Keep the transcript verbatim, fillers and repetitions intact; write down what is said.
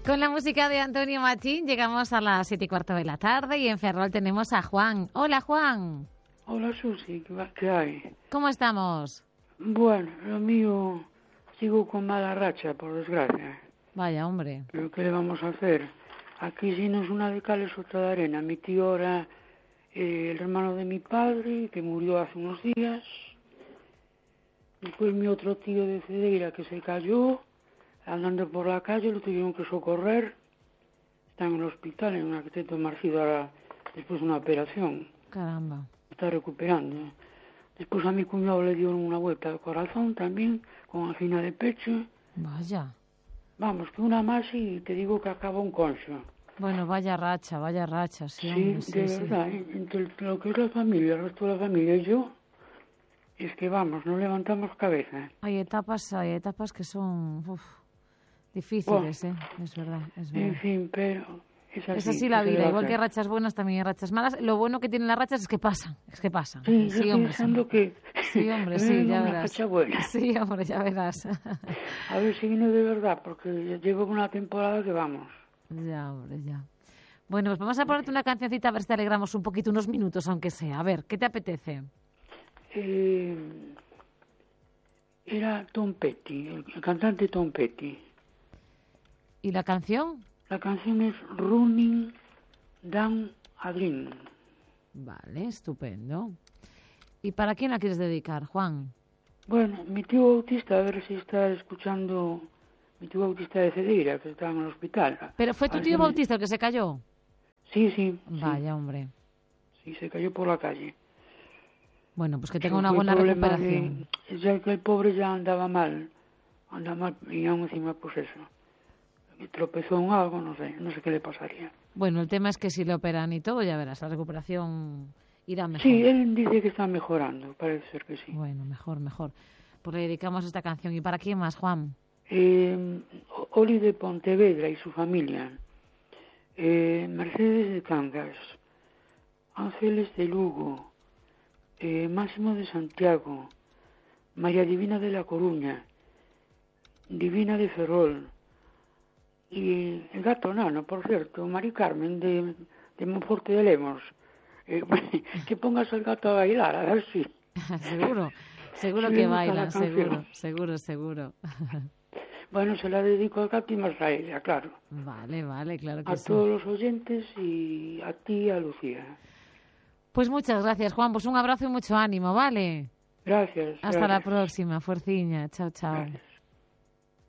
Con la música de Antonio Machín llegamos a las siete y cuarto de la tarde y en Ferrol tenemos a Juan. Hola, Juan. Hola, Susi, ¿qué va- qué hay? ¿Cómo estamos? Bueno, lo mío, sigo con mala racha, por desgracia. Vaya, hombre. ¿Pero qué le vamos a hacer? Aquí sí no es una de cal, es otra de arena. Mi tío era eh, el hermano de mi padre, que murió hace unos días. Después mi otro tío de Cedeira, que se cayó, andando por la calle, lo tuvieron que socorrer. Está en el hospital, en un arquitecto marcido, ahora, después de una operación. Caramba. Está recuperando. Después a mi cuñado le dieron una vuelta al corazón también, con angina de pecho. Vaya. Vamos, que una más y te digo que acaba un concho. Bueno, vaya racha, vaya racha, sí, Sí, hombre, sí, de sí. verdad, ¿eh? Entre lo que es la familia, el resto de la familia y yo, es que vamos, no levantamos cabeza. Hay etapas, hay etapas que son uf, difíciles, ¿eh? Es verdad, es verdad. En fin, pero es así. Es así la ¿qué se le vida, va a igual que hacer? rachas buenas también hay rachas malas. Lo bueno que tienen las rachas es que pasan, es que pasan. Sí, yo Sí, estoy hombre, sí. pensando que... Sí, hombre, que me sí, venga ya una verás. racha buena. Sí, hombre, ya verás. A ver si viene de verdad, porque llevo una temporada que vamos. Ya, hombre, ya. Bueno, pues vamos a ponerte una cancioncita a ver si te alegramos un poquito, unos minutos, aunque sea. A ver, ¿qué te apetece? Eh, era Tom Petty, el cantante Tom Petty. ¿Y la canción? La canción es Running Down a Dream. Vale, estupendo. ¿Y para quién la quieres dedicar, Juan? Bueno, mi tío Bautista, a ver si está escuchando, mi tío Bautista de Cedeira, que está en el hospital. ¿Pero fue A tu ver tío si me- Bautista el que se cayó? Sí, sí, Vaya, hombre. sí, se cayó por la calle. Bueno, pues que tenga Pero una fue buena problema recuperación. de- ya que el pobre ya andaba mal, andaba mal, y aún encima pues eso, que tropezó en algo, no sé, no sé qué le pasaría. Bueno, el tema es que si le operan y todo, ya verás, la recuperación irá mejor. Sí, él dice que está mejorando, parece ser que sí. Bueno, mejor, mejor. Pues le dedicamos esta canción. ¿Y para quién más, Juan? Eh, Oli de Pontevedra y su familia, eh, Mercedes de Cangas, Ángeles de Lugo, eh, Máximo de Santiago, María Divina de La Coruña, Divina de Ferrol, y el gato nano, por cierto, Mari Carmen de, de Monforte de Lemos. Eh, que pongas al gato a bailar, a ver si. Seguro, seguro Sí, que me gusta bailan, la canción. seguro, seguro, seguro. Bueno, se la dedico al gato y más a ella, claro. Vale, vale, claro que A sí. todos los oyentes y a ti y a Lucía. Pues muchas gracias, Juan. Pues un abrazo y mucho ánimo, ¿vale? Gracias. Hasta la gracias. próxima, fuerciña. Chao, chao. Gracias.